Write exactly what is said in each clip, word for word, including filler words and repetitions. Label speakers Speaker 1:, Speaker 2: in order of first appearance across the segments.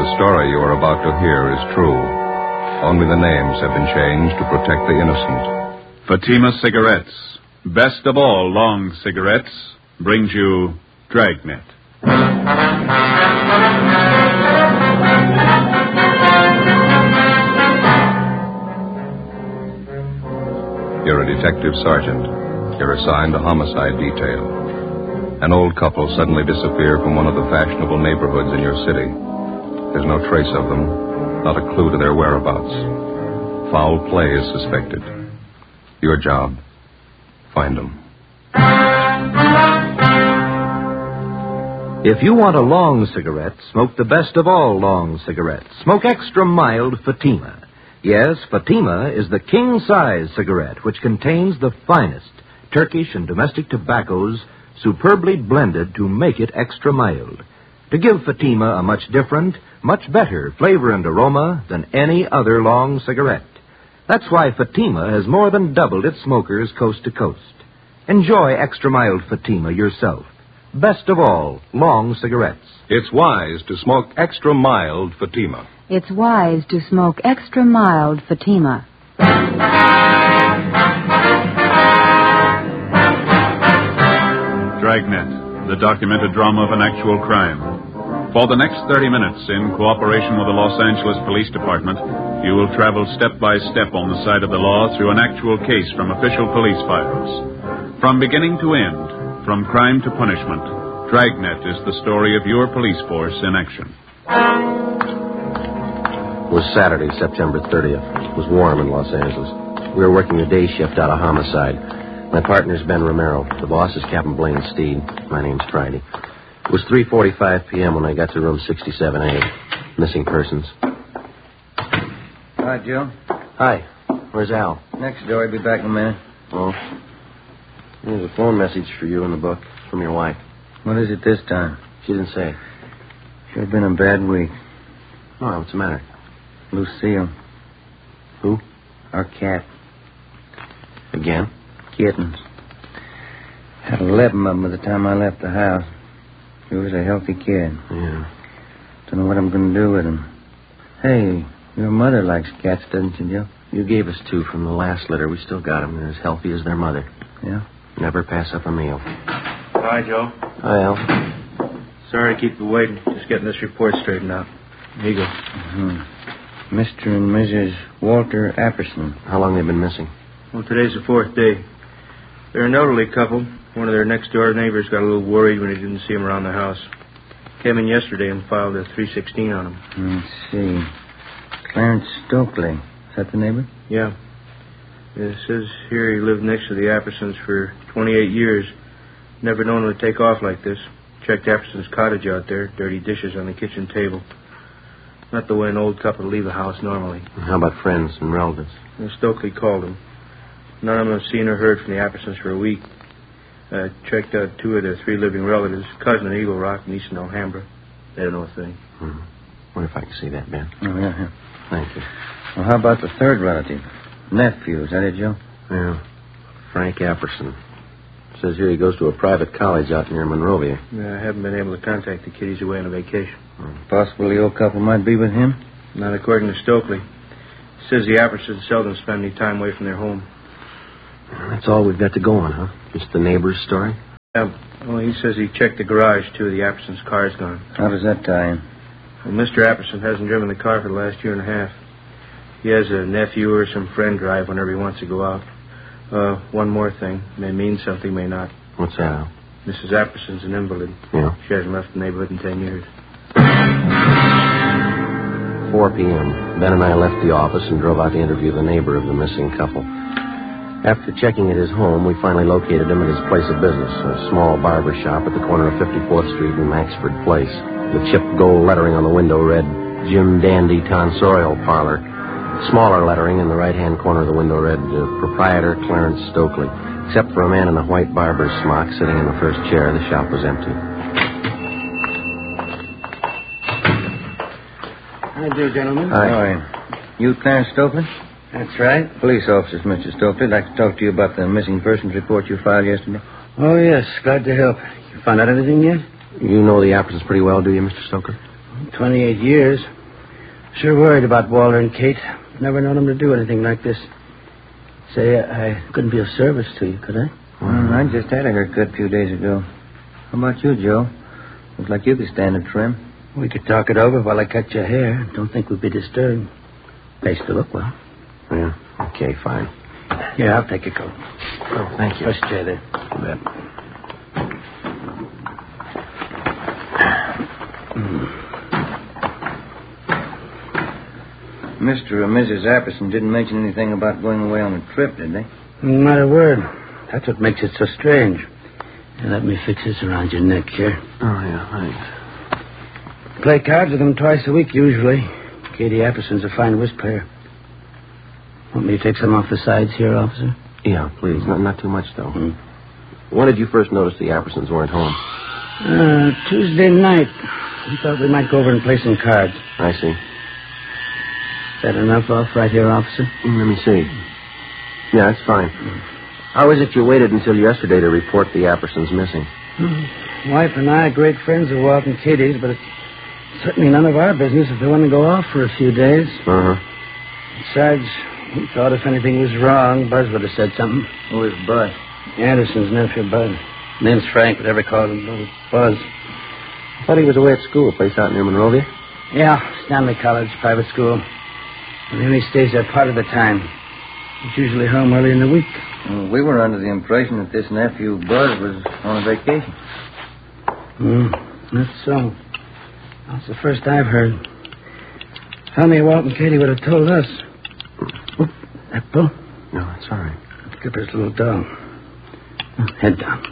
Speaker 1: The story you are about to hear is true. Only the names have been changed to protect the innocent.
Speaker 2: Fatima Cigarettes, best of all long cigarettes, brings you Dragnet.
Speaker 1: You're a detective sergeant. You're assigned a homicide detail. An old couple suddenly disappear from one of the fashionable neighborhoods in your city. There's no trace of them, not a clue to their whereabouts. Foul play is suspected. Your job, find them.
Speaker 3: If you want a long cigarette, smoke the best of all long cigarettes. Smoke extra mild Fatima. Yes, Fatima is the king-size cigarette, which contains the finest Turkish and domestic tobaccos superbly blended to make it extra mild, to give Fatima a much different, much better flavor and aroma than any other long cigarette. That's why Fatima has more than doubled its smokers coast to coast. Enjoy extra mild Fatima yourself. Best of all, long cigarettes.
Speaker 1: It's wise to smoke extra mild Fatima.
Speaker 4: It's wise to smoke extra mild Fatima.
Speaker 2: Dragnet, the documented drama of an actual crime. For the next thirty minutes, in cooperation with the Los Angeles Police Department, you will travel step by step on the side of the law through an actual case from official police files. From beginning to end, from crime to punishment, Dragnet is the story of your police force in action.
Speaker 5: It was Saturday, September thirtieth. It was warm in Los Angeles. We were working the day shift out of homicide. My partner's Ben Romero. The boss is Captain Blaine Steed. My name's Friday. It was three forty-five p.m. when I got to room sixty-seven A. Missing persons.
Speaker 6: Hi, Joe.
Speaker 5: Hi. Where's Al?
Speaker 6: Next door. He'll be back in a minute.
Speaker 5: Oh. There's a phone message for you in the book from your wife.
Speaker 6: What is it this time?
Speaker 5: She didn't say.
Speaker 6: Sure been a bad week.
Speaker 5: Oh, what's the matter?
Speaker 6: Lucille.
Speaker 5: Who?
Speaker 6: Our cat.
Speaker 5: Again?
Speaker 6: Kittens. Had eleven of them by the time I left the house. He was a healthy kid.
Speaker 5: Yeah.
Speaker 6: Don't know what I'm going to do with him. Hey, your mother likes cats, doesn't she, Joe?
Speaker 5: You gave us two from the last litter. We still got them. They're as healthy as their mother.
Speaker 6: Yeah?
Speaker 5: Never pass up a meal.
Speaker 7: Hi, Joe.
Speaker 5: Hi, Al.
Speaker 7: Sorry to keep you waiting. Just getting this report straightened out. Here you go.
Speaker 6: Mm-hmm. Mister and Missus Walter Apperson.
Speaker 5: How long they been missing?
Speaker 7: Well, today's the fourth day. They're an elderly couple. One of their next-door neighbors got a little worried when he didn't see him around the house. Came in yesterday and filed a three sixteen on him.
Speaker 6: Let's see. Clarence Stokely. Is that the neighbor?
Speaker 7: Yeah. It says here he lived next to the Appersons for twenty-eight years. Never known him to take off like this. Checked Apperson's cottage out there. Dirty dishes on the kitchen table. Not the way an old couple leave a house normally.
Speaker 5: How about friends and relatives?
Speaker 7: And Stokely called him. None of them have seen or heard from the Appersons for a week. Uh, checked out two of their three living relatives, cousin in Eagle Rock and Eastern Alhambra. They don't know a thing.
Speaker 5: Hmm. Wonder if I can see that, Ben.
Speaker 6: Oh, yeah, yeah.
Speaker 5: Thank you.
Speaker 6: Well, how about the third relative? Nephew, is that it, Joe?
Speaker 5: Yeah. Frank Apperson. Says here he goes to a private college out near Monrovia.
Speaker 7: Yeah, I haven't been able to contact the kid. He's away on a vacation.
Speaker 5: Hmm.
Speaker 6: Possible the old couple might be with him?
Speaker 7: Not according to Stokely. Says the Appersons seldom spend any time away from their home.
Speaker 5: That's all we've got to go on, huh? Just the neighbor's story?
Speaker 7: Yeah. Well, he says he checked the garage, too. The Appersons' car's gone.
Speaker 6: How does that tie in?
Speaker 7: Well, Mister Apperson hasn't driven the car for the last year and a half. He has a nephew or some friend drive whenever he wants to go out. Uh, one more thing. May mean something, may not.
Speaker 5: What's that, Al?
Speaker 7: Missus Apperson's an invalid.
Speaker 5: Yeah?
Speaker 7: She hasn't left the neighborhood in ten years.
Speaker 5: four p.m. Ben and I left the office and drove out to interview the neighbor of the missing couple. After checking at his home, we finally located him at his place of business, a small barber shop at the corner of fifty-fourth Street and Maxford Place. The chipped gold lettering on the window read, Jim Dandy Tonsorial Parlor. Smaller lettering in the right-hand corner of the window read, uh, Proprietor Clarence Stokely. Except for a man in a white barber's smock sitting in the first chair, the shop was empty.
Speaker 8: How do, gentlemen?
Speaker 6: Hi. Hi. You Clarence Stokely?
Speaker 8: That's right.
Speaker 6: Police officers, Mister Stokely. I'd like to talk to you about the missing persons report you filed yesterday.
Speaker 8: Oh, yes. Glad to help. You found out anything yet?
Speaker 5: You know the Appersons pretty well, do you, Mister Stoker?
Speaker 8: Twenty-eight years. Sure worried about Walter and Kate. Never known them to do anything like this. Say, I couldn't be of service to you, could I?
Speaker 6: Well, I just had a haircut a few days ago. How about you, Joe? Looks like you could stand a trim.
Speaker 8: We could talk it over while I cut your hair. Don't think we'd be disturbed. Face to look well.
Speaker 5: Yeah, okay, fine.
Speaker 8: Here, I'll take your coat.
Speaker 5: Oh, thank you.
Speaker 8: Push chair there.
Speaker 5: You bet.
Speaker 6: Mister and Missus Apperson didn't mention anything about going away on a trip, did they?
Speaker 8: Not a word. That's what makes it so strange. Now, let me fix this around your neck here.
Speaker 5: Oh, yeah, thanks.
Speaker 8: Play cards with them twice a week, usually. Katie Apperson's a fine whist player. Want me to take some off the sides here, officer?
Speaker 5: Yeah, please. Not, not too much, though.
Speaker 8: Mm.
Speaker 5: When did you first notice the Appersons weren't home?
Speaker 8: Uh, Tuesday night. We thought we might go over and play some cards.
Speaker 5: I see.
Speaker 8: Is that enough off right here, officer?
Speaker 5: Mm, let me see. Yeah, that's fine. Mm. How is it you waited until yesterday to report the Appersons missing?
Speaker 8: Mm. Wife and I are great friends of Walt and Katie's, but it's certainly none of our business if they want to go off for a few days.
Speaker 5: Uh-huh.
Speaker 8: Besides, we thought if anything was wrong, Buzz would have said something.
Speaker 6: Who is Buzz?
Speaker 8: Anderson's nephew, Buzz. Name's Frank, whatever called him Buzz.
Speaker 5: I thought he was away at school, a place out near Monrovia.
Speaker 8: Yeah, Stanley College, private school. And he only stays there part of the time. He's usually home early in the week.
Speaker 6: Well, we were under the impression that this nephew, Buzz, was on a vacation.
Speaker 8: Hmm, that's so. That's the first I've heard. If only Walt and Katie would have told us. Oop, that bull?
Speaker 5: No, that's all right.
Speaker 8: Skipper's little dog. Oh, head down.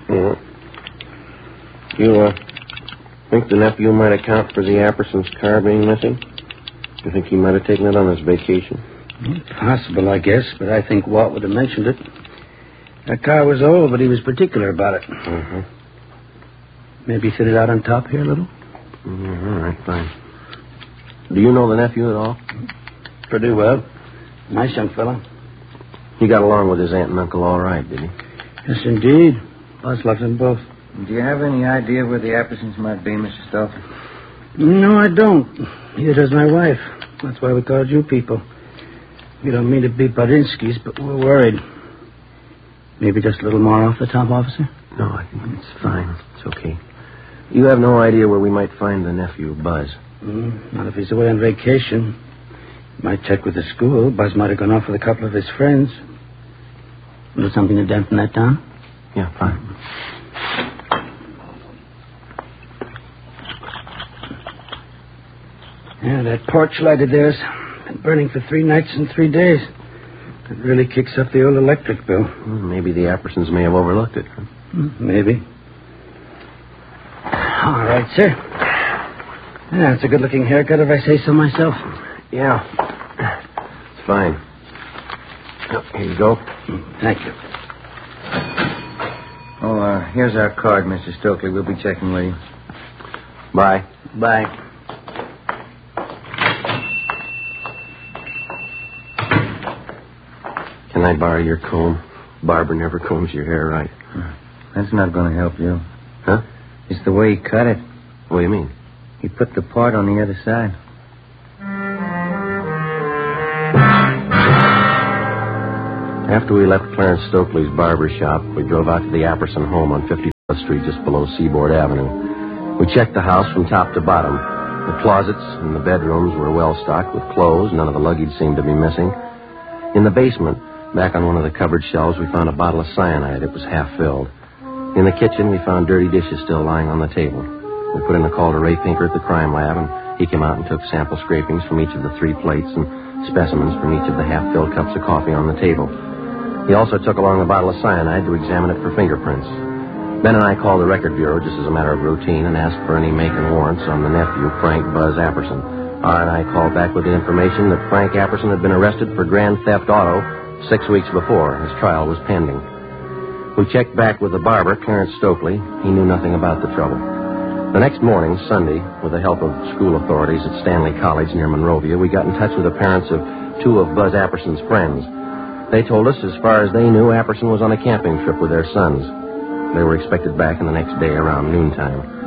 Speaker 5: Yeah. You, uh, think the nephew might account for the Appersons' car being missing? You think he might have taken it on his vacation?
Speaker 8: Possible, I guess, but I think Walt would have mentioned it. That car was old, but he was particular about it.
Speaker 5: Uh-huh.
Speaker 8: Maybe fit it out on top here a little?
Speaker 5: Mm, all right, fine. Do you know the nephew at all?
Speaker 8: Pretty well. Nice young fellow.
Speaker 5: He got along with his aunt and uncle all right, did he?
Speaker 8: Yes, indeed. Buzz loved them both.
Speaker 6: Do you have any idea where the Appersons might be, Mister Stauffer?
Speaker 8: No, I don't. Neither does my wife. That's why we called you people. We don't mean to be Bodinsky's, but we're worried. Maybe just a little more off the top, officer?
Speaker 5: No, I think it's fine. It's okay. You have no idea where we might find the nephew, Buzz?
Speaker 8: Mm, not if he's away on vacation. Might check with the school. Buzz might have gone off with a couple of his friends. Do something to dampen that down?
Speaker 5: Yeah, fine.
Speaker 8: Yeah, that porch light of theirs been burning for three nights and three days. It really kicks up the old electric bill.
Speaker 5: Well, maybe the Appersons may have overlooked it. Huh?
Speaker 8: Mm, maybe. All right, sir. Yeah, it's a good-looking haircut if I say so myself.
Speaker 5: Yeah. It's fine. Oh, here you go.
Speaker 8: Thank you.
Speaker 6: Oh, uh, here's our card, Mister Stokely. We'll be checking with you.
Speaker 5: Bye.
Speaker 8: Bye.
Speaker 5: Can I borrow your comb? Barbara never combs your hair right.
Speaker 6: That's not going to help you.
Speaker 5: Huh?
Speaker 6: It's the way he cut it.
Speaker 5: What do you mean?
Speaker 6: He put the part on the other side.
Speaker 5: After we left Clarence Stokely's barber shop, we drove out to the Apperson home on fifty-fourth Street just below Seaboard Avenue. We checked the house from top to bottom. The closets and the bedrooms were well stocked with clothes. None of the luggage seemed to be missing. In the basement, back on one of the cupboard shelves, we found a bottle of cyanide. It was half filled. In the kitchen, we found dirty dishes still lying on the table. We put in a call to Ray Pinker at the crime lab, and he came out and took sample scrapings from each of the three plates and specimens from each of the half-filled cups of coffee on the table. He also took along a bottle of cyanide to examine it for fingerprints. Ben and I called the record bureau just as a matter of routine and asked for any make and warrants on the nephew, Frank Buzz Apperson. R and I called back with the information that Frank Apperson had been arrested for grand theft auto six weeks before. His trial was pending. We checked back with the barber, Clarence Stokely. He knew nothing about the trouble. The next morning, Sunday, with the help of school authorities at Stanley College near Monrovia, we got in touch with the parents of two of Buzz Apperson's friends. They told us, as far as they knew, Apperson was on a camping trip with their sons. They were expected back in the next day around noontime.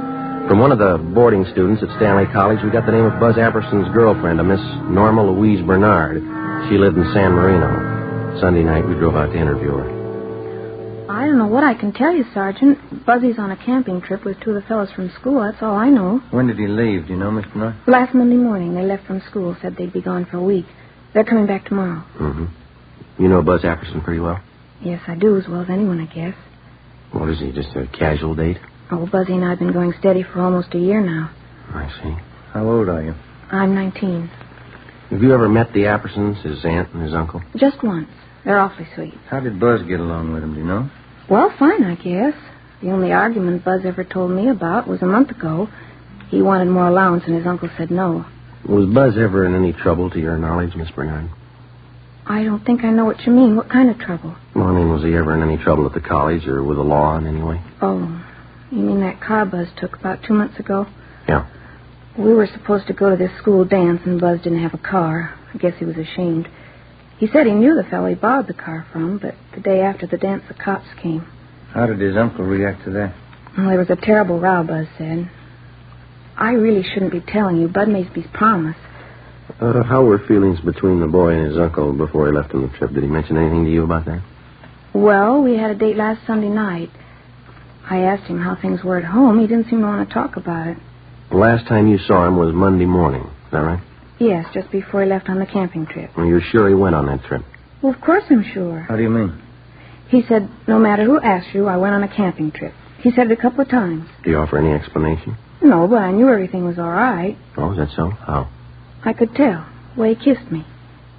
Speaker 5: From one of the boarding students at Stanley College, we got the name of Buzz Apperson's girlfriend, a Miss Norma Louise Bernard. She lived in San Marino. Sunday night, we drove out to interview her.
Speaker 9: I don't know what I can tell you, Sergeant. Buzzy's on a camping trip with two of the fellows from school. That's all I know.
Speaker 6: When did he leave? Do you know, Miss Bernard?
Speaker 9: Last Monday morning, they left from school. Said they'd be gone for a week. They're coming back tomorrow.
Speaker 5: Mm-hmm. You know Buzz Apperson pretty well?
Speaker 9: Yes, I do, as well as anyone, I guess.
Speaker 5: What is he, just a casual date?
Speaker 9: Oh, Buzzy and I have been going steady for almost a year now.
Speaker 5: I see.
Speaker 6: How old are you?
Speaker 9: I'm nineteen.
Speaker 5: Have you ever met the Appersons, his aunt and his uncle?
Speaker 9: Just once. They're awfully sweet.
Speaker 6: How did Buzz get along with him, do you know?
Speaker 9: Well, fine, I guess. The only argument Buzz ever told me about was a month ago. He wanted more allowance, and his uncle said no.
Speaker 5: Was Buzz ever in any trouble, to your knowledge, Miss Bernard?
Speaker 9: I don't think I know what you mean. What kind of trouble?
Speaker 5: Well, I mean, was he ever in any trouble at the college or with the law in any way?
Speaker 9: Oh, you mean that car Buzz took about two months ago?
Speaker 5: Yeah.
Speaker 9: We were supposed to go to this school dance, and Buzz didn't have a car. I guess he was ashamed. He said he knew the fellow he borrowed the car from, but the day after the dance, the cops came.
Speaker 6: How did his uncle react to that?
Speaker 9: Well, there was a terrible row, Buzz said. I really shouldn't be telling you. Bud Maceby's promise.
Speaker 5: Uh, how were feelings between the boy and his uncle before he left on the trip? Did he mention anything to you about that?
Speaker 9: Well, we had a date last Sunday night. I asked him how things were at home. He didn't seem to want to talk about it.
Speaker 5: The last time you saw him was Monday morning. Is that right?
Speaker 9: Yes, just before he left on the camping trip.
Speaker 5: Well, you're sure he went on that trip?
Speaker 9: Well, of course I'm sure.
Speaker 6: How do you mean?
Speaker 9: He said, no matter who asked you, I went on a camping trip. He said it a couple of times.
Speaker 5: Do you offer any explanation?
Speaker 9: No, but I knew everything was all right.
Speaker 5: Oh, is that so? How?
Speaker 9: I could tell. The way he kissed me.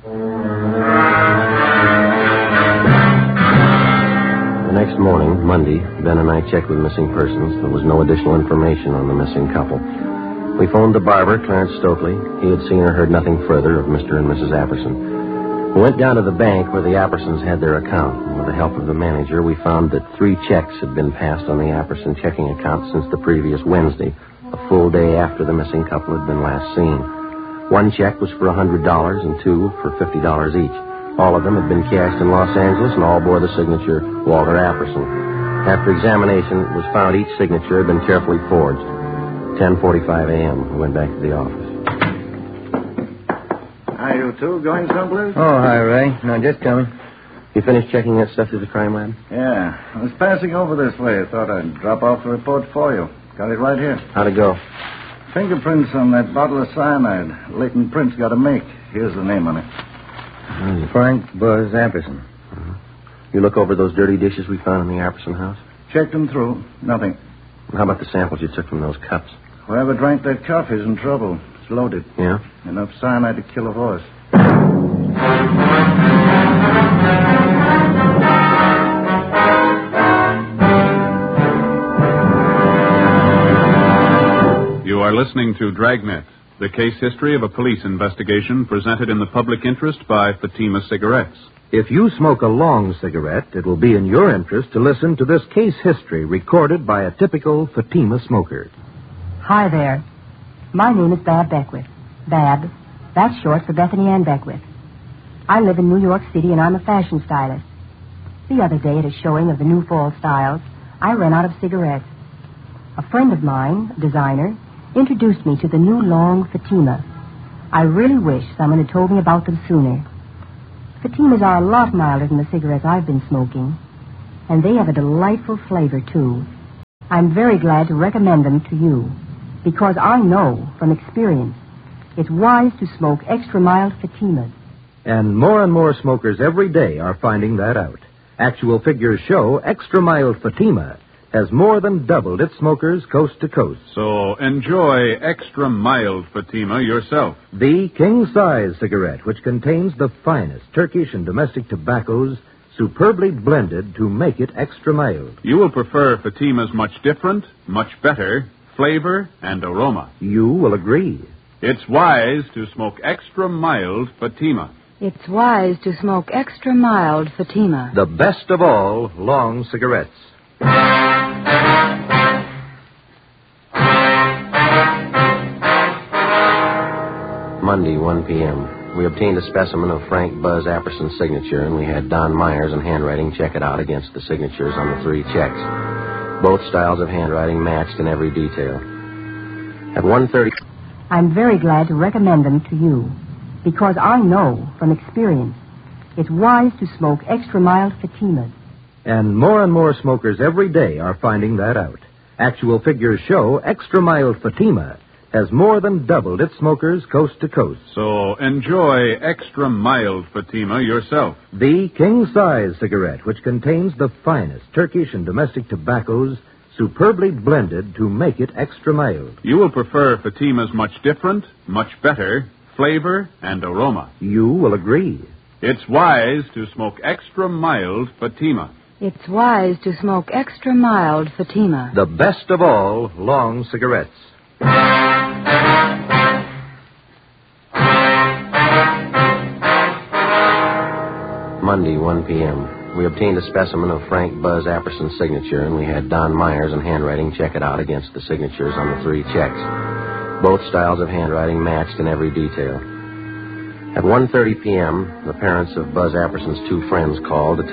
Speaker 5: The next morning, Monday, Ben and I checked with missing persons. There was no additional information on the missing couple. We phoned the barber, Clarence Stokely. He had seen or heard nothing further of Mister and Missus Apperson. We went down to the bank where the Appersons had their account. And with the help of the manager, we found that three checks had been passed on the Apperson checking account since the previous Wednesday, a full day after the missing couple had been last seen. One check was for one hundred dollars and two for fifty dollars each. All of them had been cashed in Los Angeles and all bore the signature Walter Apperson. After examination, it was found each signature had been carefully forged. ten forty-five a.m. We went back to the office.
Speaker 10: Hi, you two. Going someplace?
Speaker 6: Oh, hi, Ray. No, just coming.
Speaker 5: You finished checking that stuff through the crime lab?
Speaker 10: Yeah. I was passing over this way. I thought I'd drop off the report for you. Got it right here.
Speaker 5: How'd it go?
Speaker 10: Fingerprints on that bottle of cyanide. Leighton Prince got to make. Here's the name on it.
Speaker 6: Mm, Frank Buzz Apperson.
Speaker 5: Uh-huh. You look over those dirty dishes we found in the Apperson house?
Speaker 10: Checked them through. Nothing.
Speaker 5: How about the samples you took from those cups?
Speaker 10: Whoever drank that coffee's in trouble. It's loaded.
Speaker 5: Yeah?
Speaker 10: Enough cyanide to kill a horse.
Speaker 2: You are listening to Dragnet, the case history of a police investigation presented in the public interest by Fatima Cigarettes.
Speaker 3: If you smoke a long cigarette, it will be in your interest to listen to this case history recorded by a typical Fatima smoker.
Speaker 11: Hi there. My name is Bab Beckwith. Bab. That's short for Bethany Ann Beckwith. I live in New York City, and I'm a fashion stylist. The other day, at a showing of the new fall styles, I ran out of cigarettes. A friend of mine, a designer, introduced me to the new long Fatima. I really wish someone had told me about them sooner. Fatimas are a lot milder than the cigarettes I've been smoking, and they have a delightful flavor, too. I'm very glad to recommend them to you, because I know from experience it's wise to smoke extra mild Fatimas.
Speaker 3: And more and more smokers every day are finding that out. Actual figures show extra mild Fatima has more than doubled its smokers coast to coast.
Speaker 2: So enjoy extra mild Fatima yourself.
Speaker 3: The king-size cigarette, which contains the finest Turkish and domestic tobaccos superbly blended to make it extra mild.
Speaker 2: You will prefer Fatima's much different, much better flavor and aroma.
Speaker 3: You will agree.
Speaker 2: It's wise to smoke extra mild Fatima.
Speaker 4: It's wise to smoke extra mild Fatima.
Speaker 3: The best of all long cigarettes.
Speaker 5: Monday, one p.m. We obtained a specimen of Frank Buzz Apperson's signature, and we had Don Myers in handwriting check it out against the signatures on the three checks. Both styles of handwriting matched in every detail. At one thirty...
Speaker 11: I'm very glad to recommend them to you because I know from experience it's wise to smoke extra mild Fatimas.
Speaker 3: And more and more smokers every day are finding that out. Actual figures show extra mild Fatima has more than doubled its smokers coast to coast.
Speaker 2: So enjoy extra mild Fatima yourself.
Speaker 3: The king-size cigarette, which contains the finest Turkish and domestic tobaccos superbly blended to make it extra mild.
Speaker 2: You will prefer Fatima's much different, much better flavor and aroma.
Speaker 3: You will agree.
Speaker 2: It's wise to smoke extra mild Fatima.
Speaker 4: It's wise to smoke extra mild Fatima.
Speaker 3: The best of all long cigarettes.
Speaker 5: Monday, one p.m. We obtained a specimen of Frank Buzz Apperson's signature, and we had Don Myers in handwriting check it out against the signatures on the three checks. Both styles of handwriting matched in every detail. At one thirty p.m., the parents of Buzz Apperson's two friends called to